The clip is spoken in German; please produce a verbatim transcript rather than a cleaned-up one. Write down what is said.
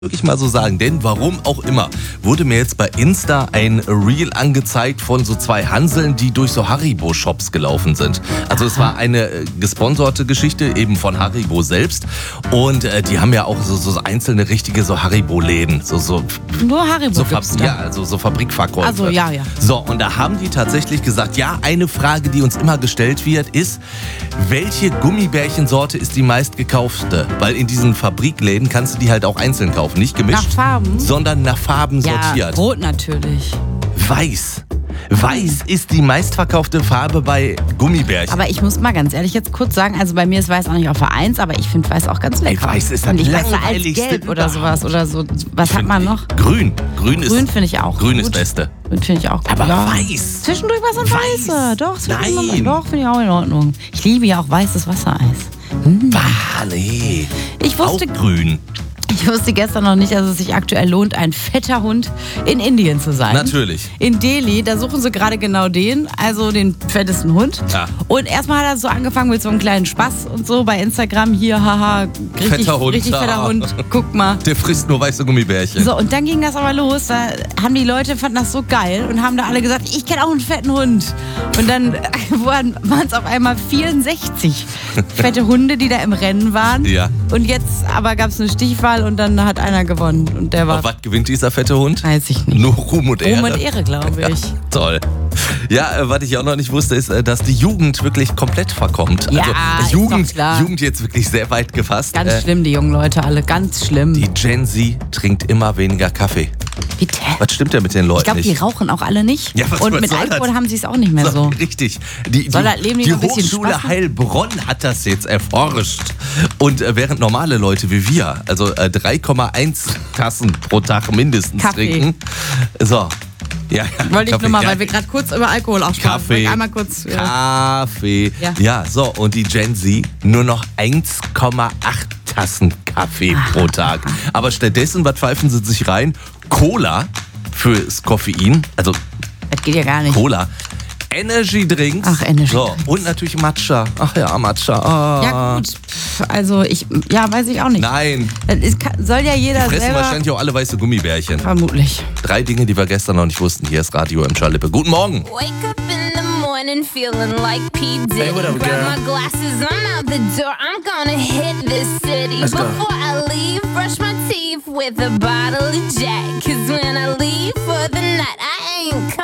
Wirklich mal so sagen, denn warum auch immer, wurde mir jetzt bei Insta ein Reel angezeigt von so zwei Hanseln, die durch so Haribo-Shops gelaufen sind. Also es war eine äh, gesponserte Geschichte eben von Haribo selbst und äh, die haben ja auch so, so einzelne richtige so Haribo-Läden. So, so, Nur Haribo so, gibt's da? Ja, also so Fabrikverkäufe. Also ja, ja. So, und da haben die tatsächlich gesagt, ja, eine Frage, die uns immer gestellt wird, ist, welche Gummibärchensorte ist die meistgekaufte? Weil in diesen Fabrikläden kannst du die halt auch einzeln kaufen. Nicht gemischt, Nach Farben? sondern nach Farben Ja, sortiert. rot natürlich. Weiß. Weiß ist die meistverkaufte Farbe bei Gummibärchen. Aber ich muss mal ganz ehrlich jetzt kurz sagen, also bei mir ist Weiß auch nicht auf der Eins, aber ich finde Weiß auch ganz lecker. Ey, Weiß ist das Finde ich besser als langweiligste Gelb oder sowas oder so. Was hat man noch? Grün. Grün ist, Grün finde ich auch Grün gut. ist Beste. Grün finde ich auch gut. Aber ja. Weiß. Zwischendurch was und Weiß. Weiße. Doch, zwischendurch Nein. Doch, finde ich auch in Ordnung. Ich liebe ja auch weißes Wassereis. Ah, nee. Ich wusste, Auch grün. ich wusste gestern noch nicht, dass es sich aktuell lohnt, ein fetter Hund in Indien zu sein. Natürlich. In Delhi, da suchen sie gerade genau den, also den fettesten Hund. Ja. Und erstmal hat er so angefangen mit so einem kleinen Spaß und so bei Instagram. Hier, haha, richtig Fetter Hund, richtig fetter ja. Hund, guck mal. Der frisst nur weiße Gummibärchen. So, und dann ging das aber los. Da haben die Leute, fanden das so geil und haben da alle gesagt, ich kenne auch einen fetten Hund. Und dann waren es auf einmal vierundsechzig fette Hunde, die da im Rennen waren. Ja. Und jetzt aber gab es eine Stichwahl und dann hat einer gewonnen. Und der war, Auf was gewinnt dieser fette Hund? weiß ich nicht. Nur Ruhm und Ehre. Ruhm und Ehre, glaube ich. Toll. Ja, äh, was ich auch noch nicht wusste, ist, äh, dass die Jugend wirklich komplett verkommt. Ja, also äh, ist Jugend, doch klar. Jugend jetzt wirklich sehr weit gefasst. Ganz Äh, schlimm, die jungen Leute alle, ganz schlimm. Die Gen Z trinkt immer weniger Kaffee. Bitte. Was stimmt denn mit den Leuten Ich glaube, die nicht? rauchen auch alle nicht. Ja, was- und was mit soll Alkohol das? haben sie es auch nicht mehr so. Richtig. Die, die, Soll das Leben nicht die noch ein bisschen Hochschule Spaß machen? Heilbronn hat das jetzt erforscht. Und äh, während normale Leute wie wir, also äh, drei Komma eins Tassen pro Tag mindestens Kaffee. trinken. So. Ja, ja, Wollte ich Kaffee, nur mal, ja. weil wir gerade kurz über Alkohol auch sprachen. Kaffee. Einmal kurz. Ja. Kaffee. Ja. Ja. so, und die Gen Z nur noch eins Komma acht Tassen Kaffee pro Tag. Aber stattdessen, was pfeifen sie sich rein? Cola fürs Koffein, also Das geht ja gar nicht. Cola. Energy Drinks. Ach, Energy so, Drinks. und natürlich Matcha. Ach ja, Matcha. Ah. Ja gut, Pff, also ich, ja, weiß ich auch nicht. Nein, Das ist, kann- soll ja jeder fressen selber. wahrscheinlich auch alle weiße Gummibärchen. Vermutlich. Drei Dinge, die wir gestern noch nicht wussten. Hier ist Radio im Schalippe. Guten Morgen. Wake up in the morning feeling like P. Diddy. Hey, what up, Grab girl? my glasses, I'm out the door. I'm gonna hit this city. Let's go. Before I leave, brush my teeth with a bottle of Jack. Cause when I leave for the night, I ain't coming.